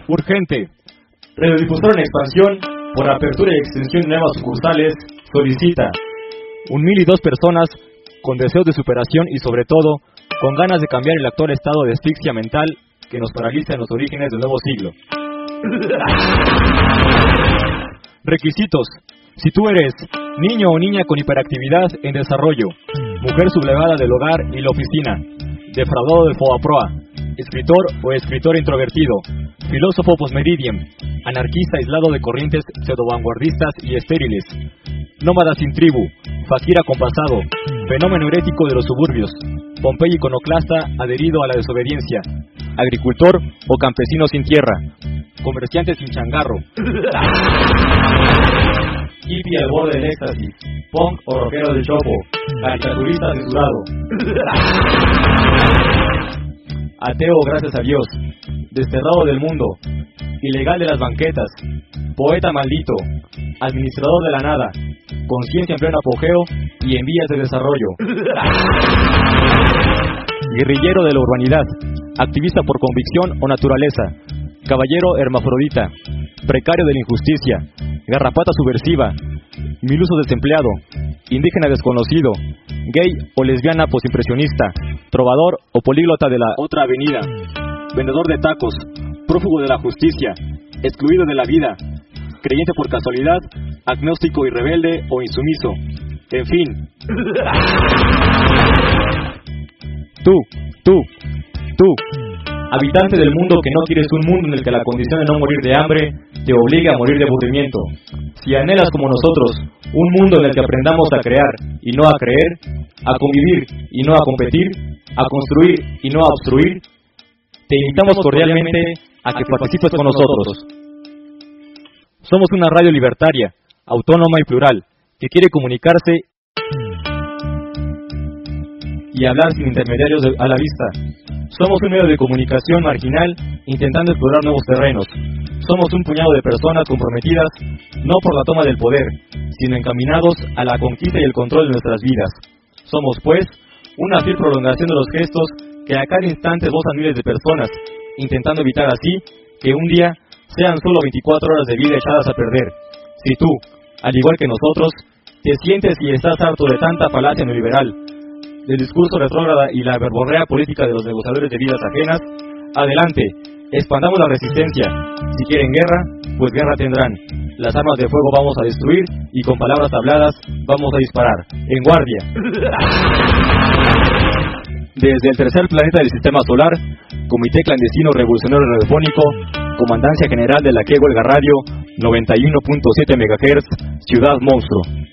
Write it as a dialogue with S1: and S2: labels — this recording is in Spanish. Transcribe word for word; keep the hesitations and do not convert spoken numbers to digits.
S1: Urgente. Radiodifusora en expansión, por apertura y extensión de nuevas sucursales, solicita un mil y dos personas con deseos de superación y sobre todo, con ganas de cambiar el actual estado de asfixia mental que nos paraliza en los orígenes del nuevo siglo. Requisitos. Si tú eres niño o niña con hiperactividad en desarrollo, mujer sublevada del hogar y la oficina, defraudado del FOBAPROA, escritor o escritor introvertido, filósofo postmeridiem, anarquista aislado de corrientes pseudo-vanguardistas y estériles, nómada sin tribu, fakir acompasado, fenómeno herético de los suburbios, Pompeyo iconoclasta adherido a la desobediencia, agricultor o campesino sin tierra, comerciante sin changarro, hippie al borde del éxtasis, punk o rockero del chopo, caricaturista censurado, ateo gracias a Dios, desterrado del mundo, ilegal de las banquetas, poeta maldito, administrador de la nada, conciencia en pleno apogeo y en vías de desarrollo, guerrillero de la urbanidad, activista por convicción o naturaleza, caballero hermafrodita, precario de la injusticia, garrapata subversiva, miluso desempleado, indígena desconocido, gay o lesbiana posimpresionista, trovador o políglota de la otra avenida, vendedor de tacos, prófugo de la justicia, excluido de la vida, creyente por casualidad, agnóstico y rebelde o insumiso, en fin. Tú, tú, tú, habitante del mundo que no quieres un mundo en el que la condición de no morir de hambre te obligue a morir de aburrimiento. Si anhelas como nosotros un mundo en el que aprendamos a crear y no a creer, a convivir y no a competir, a construir y no a obstruir, te invitamos cordialmente a que participes con nosotros. Somos una radio libertaria, autónoma y plural, que quiere comunicarse y hablar sin intermediarios a la vista. Somos un medio de comunicación marginal intentando explorar nuevos terrenos. Somos un puñado de personas comprometidas no por la toma del poder, sino encaminados a la conquista y el control de nuestras vidas. Somos, pues, una fiel prolongación de los gestos que a cada instante gozan miles de personas, intentando evitar así que un día sean solo veinticuatro horas de vida echadas a perder. Si tú, al igual que nosotros, te sientes y estás harto de tanta falacia neoliberal, del discurso retrógrada y la verborrea política de los negociadores de vidas ajenas, adelante, expandamos la resistencia. Si quieren guerra, pues guerra tendrán. Las armas de fuego vamos a destruir y con palabras habladas vamos a disparar. ¡En guardia! Desde el tercer planeta del sistema solar, Comité Clandestino Revolucionario Radiofónico, Comandancia General de la Que Huelga Radio, noventa y uno punto siete megahertz, Ciudad Monstruo.